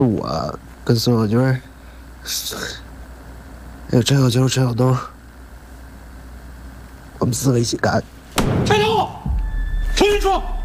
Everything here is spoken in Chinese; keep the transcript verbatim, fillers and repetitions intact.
我跟宋小军，还有陈小秋、陈小东，我们四个一起干。 开头，重新说。